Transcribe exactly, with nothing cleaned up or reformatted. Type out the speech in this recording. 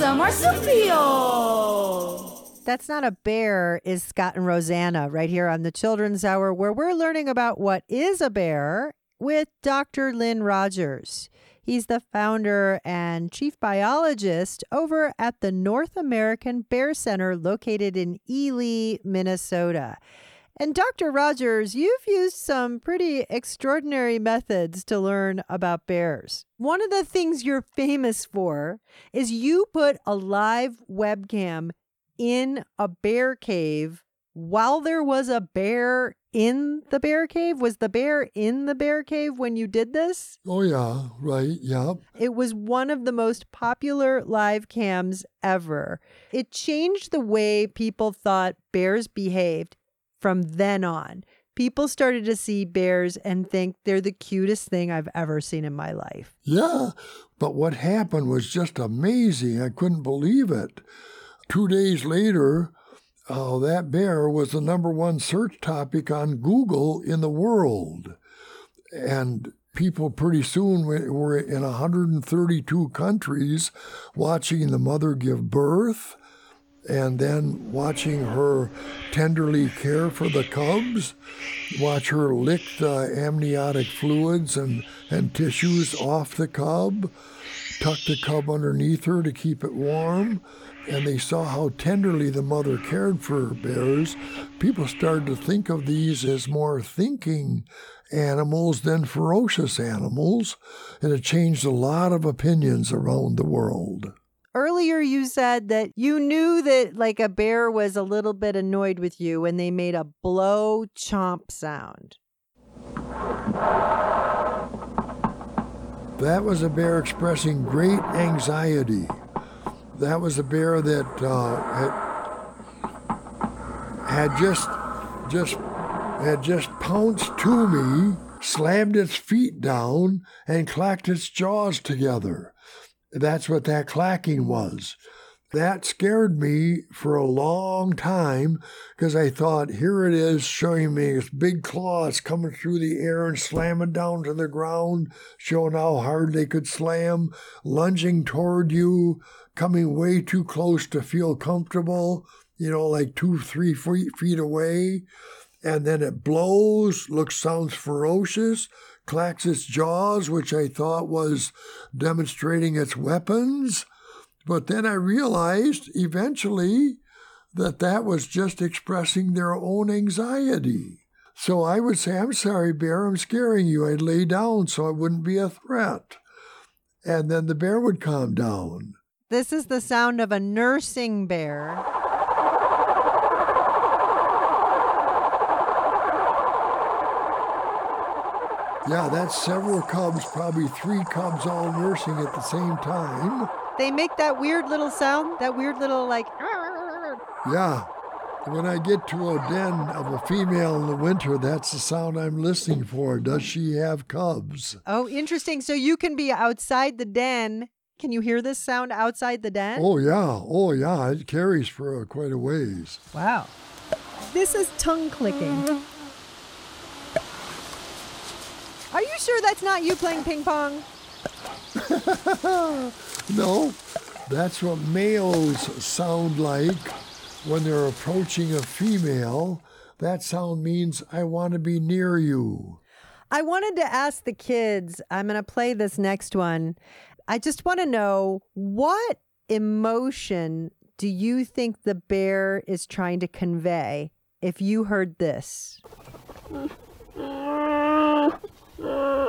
sa Marsupio! That's Not a Bear is Scott and Rosanna right here on the Children's Hour, where we're learning about what is a bear with Doctor Lynn Rogers. He's the founder and chief biologist over at the North American Bear Center located in Ely, Minnesota. And Doctor Rogers, you've used some pretty extraordinary methods to learn about bears. One of the things you're famous for is you put a live webcam in a bear cave while there was a bear in the bear cave. Was the bear in the bear cave when you did this? Oh, yeah, right, yeah. It was one of the most popular live cams ever. It changed the way people thought bears behaved from then on. People started to see bears and think they're the cutest thing I've ever seen in my life. Yeah, but what happened was just amazing. I couldn't believe it. Two days later, uh, that bear was the number one search topic on Google in the world. And people pretty soon were in one hundred thirty-two countries watching the mother give birth and then watching her tenderly care for the cubs, watch her lick the amniotic fluids and, and tissues off the cub, tuck the cub underneath her to keep it warm. And they saw how tenderly the mother cared for her bears. People started to think of these as more thinking animals than ferocious animals, and it changed a lot of opinions around the world. Earlier you said that you knew that like a bear was a little bit annoyed with you when they made a blow chomp sound. That was a bear expressing great anxiety. That was a bear that uh, had, had just just had just pounced to me, slammed its feet down, and clacked its jaws together. That's what that clacking was. That scared me for a long time because I thought, here it is showing me its big claws coming through the air and slamming down to the ground, showing how hard they could slam, lunging toward you, coming way too close to feel comfortable, you know, like two, three feet, feet away. And then it blows, looks, sounds ferocious, clacks its jaws, which I thought was demonstrating its weapons. But then I realized eventually that that was just expressing their own anxiety. So I would say, I'm sorry, bear, I'm scaring you. I'd lay down so I wouldn't be a threat. And then the bear would calm down. This is the sound of a nursing bear. Yeah, that's several cubs, probably three cubs all nursing at the same time. They make that weird little sound, that weird little like... Yeah. When I get to a den of a female in the winter, that's the sound I'm listening for. Does she have cubs? Oh, interesting. So you can be outside the den. Can you hear this sound outside the den? Oh, yeah. Oh, yeah. It carries for uh, quite a ways. Wow. This is tongue clicking. Are you sure that's not you playing ping pong? No, that's what males sound like when they're approaching a female. That sound means, I want to be near you. I wanted to ask the kids, I'm going to play this next one. I just want to know, what emotion do you think the bear is trying to convey if you heard this?